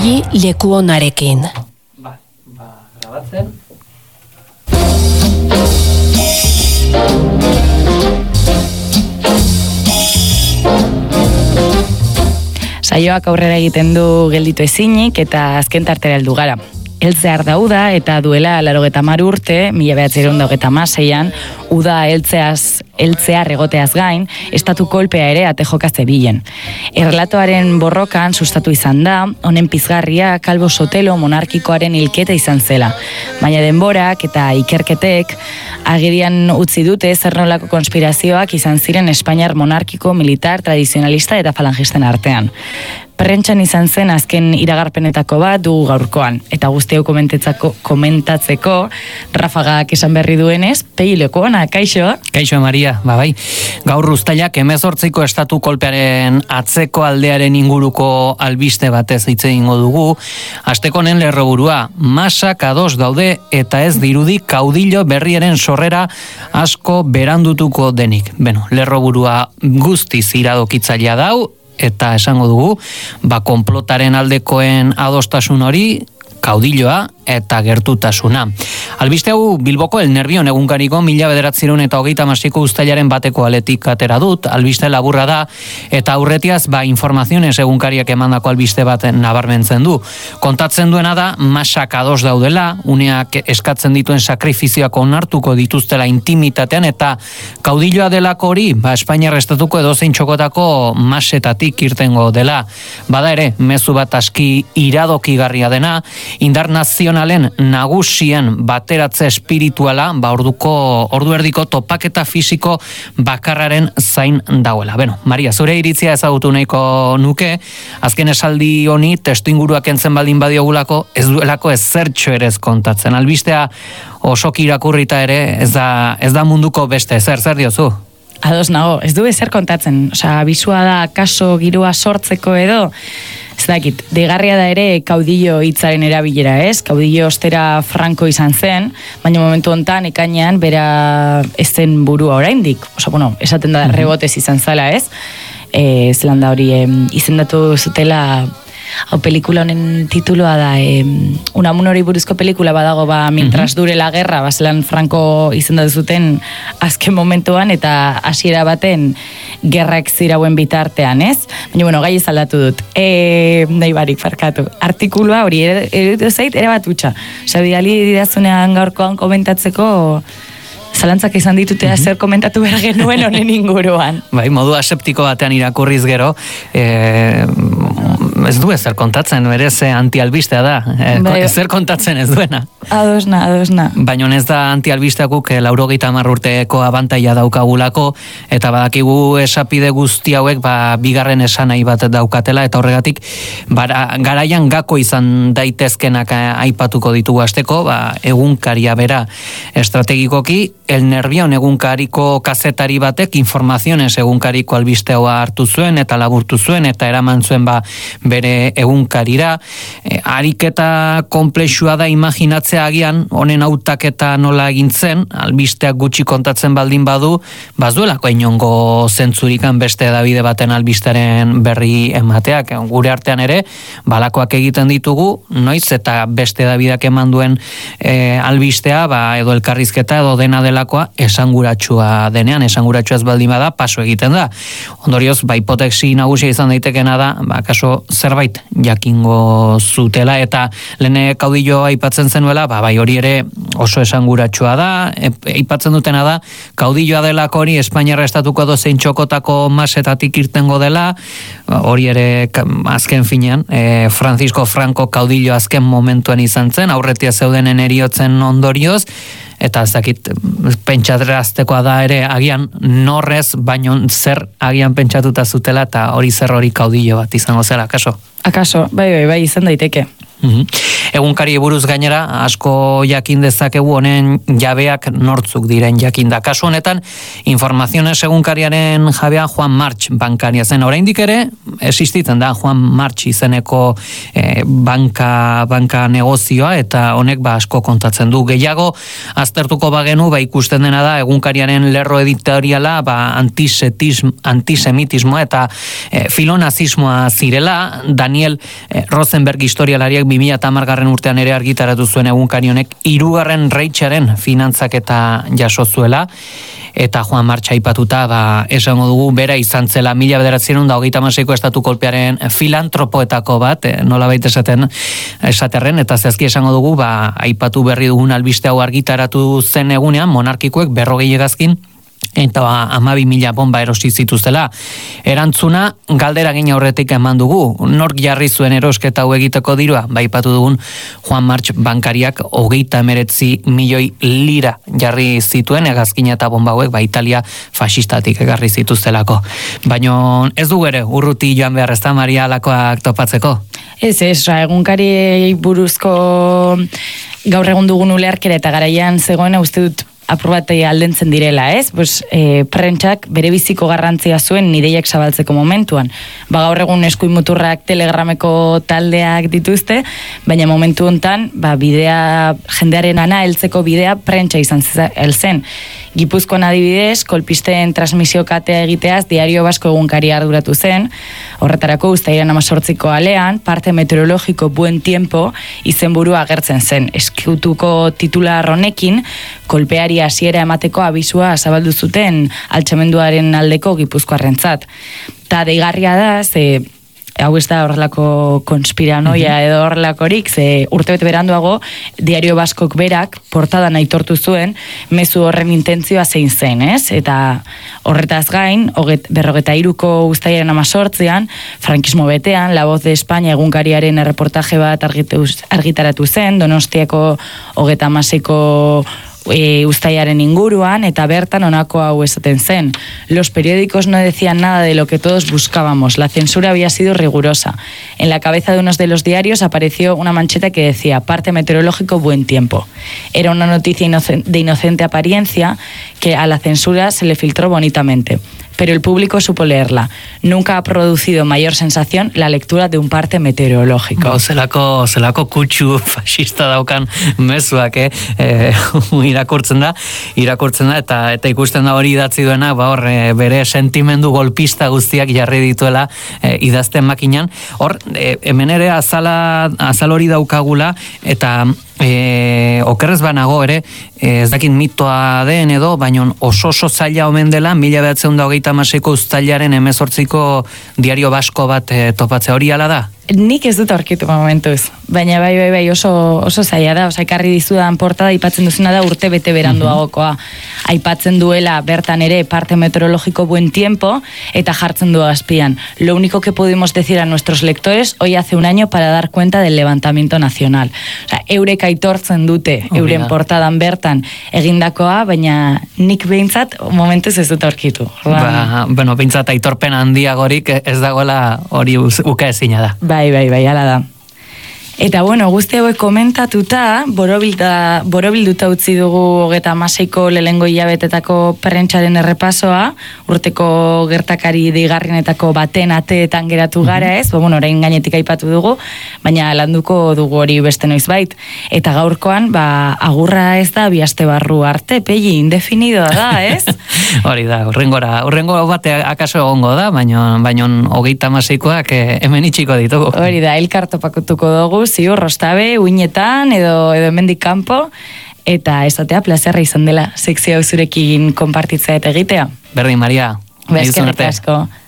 ibili leku onarekin. Grabatzen. Saioak aurrera egiten du gelditu ezinik eta azken tartera heldu gara. Heltzear da uda eta duela 80 urte, 1926an, uda heltzear egoteaz gain, estatu kolpea ere ate joka zebilen. Errelatoaren borrokan sustatu izan da, honen pizgarria Calvo Sotelo monarkikoaren hilketa izan zela. Baina denborak eta ikerketek agerian utzi dute zer nolako konspirazioak izan ziren Espainiar monarkiko, militar, tradizionalista eta falangisten artean. Prentxan izan zen azken iragarpenetako bat du gaurkoan. Eta guzti hau komentatzeko Rafagak esan berri duenez, Peileko ona, kaixo? Kaixo, Maria, bai. Gaur uztailak 18ko estatu kolpearen atzeko aldearen inguruko albiste batez hitz egingo dugu. Asteko honen lerroburua, masak ados daude eta ez dirudi kaudillo berriaren sorrera asko berandutuko denik. Beno, lerroburua guztiz iradokitzailea dau, eta esango dugu, konplotaren aldekoen adostasun hori, kaudilloa eta gertutasuna. Albiste hau Bilboko El Nervion egunkariko 1936ko uztailaren bateko aletik atera dut, albiste laburra da, eta aurretiaz informaziones egunkariak emandako albiste bat nabarmentzen du. Kontatzen duena da, masak ados daudela, uneak eskatzen dituen sakrifizioak onartuko dituztela intimitatean, eta kaudilloa delako hori, Espainiar estatuko edozein txokotako masetatik irtengo dela. Bada ere, mezu bat aski iradokigarria dena, indar nazionalen nagusien bateratze espirituala, ordu erdiko topaketa fisiko bakarraren zain dauela. Beno, Maria, zure iritzia ezagutu nahiko nuke, azken esaldi honi testuinguruak entzen baldin badiogulako, ez duelako ezertxo ere ez kontatzen. Albistea osoki irakurrita ere, ez da munduko beste, zer diozu? Ados nago, ez du ezer kontatzen, bisua da kaso girua sortzeko edo, ez dakit, deigarria da ere kaudillo hitzaren erabilera, ez? Kaudillo ostera Franco izan zen, baina momentu hontan ekainean bera ez zen burua oraindik. Esaten da rebotez izan zala, ez? Zelan da hori izendatu zutela, hau pelikula honen tituloa da, Unamun hori buruzko pelikula badago, mientras dure la guerra, zelan Franco izendatu zuten azken momentuan, eta hasiera baten gerrak zirauen bitartean, ez? Baina, gai ez aldatu dut. Nahi barik, farkatu. Artikulua hori, zait, ere bat utxa. Bidali didazunean gaurkoan komentatzeko, zalantzak izan ditutea zer komentatu behar genuen honen inguruan. Bai, modu aseptiko batean irakurriz gero, ez du ezer kontatzen, berez antialbistea da. Ezer kontatzen ez duena. Adosna. Baina ez da antialbisteakuk 90 urteko abantaila daukagulako, eta badakigu esapide guzti hauek bigarren esanai bat daukatela, eta horregatik garaian gako izan daitezkenak aipatuko ditugu asteko, egunkaria bera estrategikoki, El Nervion egunkariko kazetari batek informaziones egunkariko albistea hartu zuen eta laburtu zuen eta eraman zuen bere egunkarira. Ariketa komplexua da imaginatzea agian, honen hautaketa nola egintzen, albisteak gutxi kontatzen baldin badu, bazuelako inongo zentzurikan beste edabide baten albistaren berri emateak. Gure artean ere, balakoak egiten ditugu, noiz eta beste edabideak eman duen albistea, edo elkarrizketa edo dena delakoa esanguratsua denean, esanguratsua ez baldin bada, paso egiten da. Ondorioz, hipoteksi nagusia izan daitekena da, kaso zerbait jakingo zutela, eta lehen kaudillo aipatzen zenuela, hori ere oso esanguratsua da, aipatzen dutena da, kaudilloa delako hori Espainiarra estatuko dozein txokotako masetatik irtengo dela, hori ere azken finean, Francisco Franco kaudillo azken momentuan izan zen, aurretia zeudenen eriotzen ondorioz, eta ezakit pentsatraztekoa da ere agian norrez, baino zer agian pentsatuta zutela, eta hori zer hori kaudillo bat izango zela, akaso? Akaso, bai, izan daiteke. Egunkari buruz gainera, asko jakin dezakegu honen jabeak nortzuk diren jakinda. Kasu honetan, Informaziones egunkariaren jabea Juan March bankaria zen. Oraindik ere, existitzen da Juan March izeneko banka negozioa, eta honek asko kontatzen du. Gehiago, aztertuko bagenu, ikusten dena da, egunkariaren lerro editoriala, antisemitismoa eta filonazismoa zirela. Daniel Rosenberg historialariak 2010 urtean ere argitaratu zuen egunkari honek 3. Reicharen finantzak eta jaso zuela, eta Juan March aipatuta esango dugu bera izan zela 1926ko estatu kolpearen filantropoetako bat, nolabait esaterren, eta zehazki esango dugu aipatu berri dugun albiste hau argitaratu zen egunean monarkikoek 40 hegazkin eta 12.000 bomba erosi zituztela. Erantzuna galdera gina aurretik eman dugu. Nork jarri zuen erosketa hau egiteko dirua? Aipatu dugun Juan March bankariak 39 milioi lira jarri zituen hegazkina eta bomba hauek Italia fasistatik egarri zituztelako. Baina ez du ere urruti joan behar ezta Maria alakoak topatzeko? Ez, egunkari buruzko gaur egun dugun ulerkera eta garaian zegoena uste dut apur bat aldentzen direla, ez? Prentsak bere biziko garrantzia zuen ideiak zabaltzeko momentuan. Gaur egun eskuin muturrak Telegrameko taldeak dituzte, baina momentu hontan, bidea, jendearen ana heltzeko bidea prentsa izan zen. Gipuzkoan adibidez, kolpisten transmisio katea egiteaz Diario Basko egunkari arduratu zen. Horretarako uztailean 18ko alean, parte meteorologiko Buen Tiempo izenburua agertzen zen. Eskutuko titular honekin, kolpeari hasiera emateko abisua zabaldu zuten altxamenduaren aldeko Gipuzkoarrentzat. Ta deigarria da, hau ez da horrelako konspiranoia edo horrelakorik, urtebete beranduago Diario Baskok berak portadan aitortu zuen mezu horren intentzioa zein zen, ez? Eta horretaz gain, 53ko uztailaren 18an, frankismo betean, La Voz de España egunkariaren erreportaje bat argitaratu zen, Donostiako 36ko uztailaren inguruan, eta bertan honako hau esaten zen: los periódicos no decían nada de lo que todos buscábamos, la censura había sido rigurosa. En la cabeza de uno de los diarios apareció una mancheta que decía parte meteorológico Buen Tiempo. Era una noticia de inocente apariencia que a la censura se le filtró bonitamente, pero el público supo leerla. Nunca ha producido mayor sensación la lectura de un parte meteorológico. Zelako kutsu fascista daukan mezuak, irakurtzen da, eta ikusten da hori idatzi duena, bere sentimendu golpista guztiak jarri dituela idazten makinan. Hor, hemen ere azal hori daukagula, eta okerrez banago ere, ez dakit mitoa den edo, baina oso zaila omen dela 1936ko uztailaren 18ko Diario Basko bat topatzea, hori ala da? Nik ez dut aurkitu momentuz, baina bai oso zaila da, ekarri dizudan portada aipatzen duzuna da urte bete beranduagokoa. Aipatzen duela bertan ere parte meteorológico Buen Tiempo, eta jartzen du azpian: lo único que pudimos decir a nuestros lectores hoy hace un año para dar cuenta del levantamiento nacional. Eurek aitortzen dute euren portadan bertan egindakoa, baina nik behintzat momentuz ez dut aurkitu. Behintzat aitorpen handiagorik ez dagoela hori ukaezina da. Bai, ala da. Eta guzti hauek komentatuta, borobilduta utzi dugu 36ko lehengo hilabetetako prentsaren errepasoa, urteko gertakari deigarrienetako baten ateetan geratu gara, ez? Orain gainetik aipatu dugu, baina landuko dugu hori beste noizbait. Eta gaurkoan, agurra ez da 2 aste barru arte, pegi indefinidoa da, ez? Hori da, urrengo bate akaso egongo da, baina 36koak hemen itxiko ditugu. Hori da, elkartopakutuko dugu, ziur, rostabe, uinetan, edo hemendik kanpo, eta esatea plazerra izan dela sekzio zurekin konpartitzea eta egitea. Berdin, Maria. Eskerrik asko.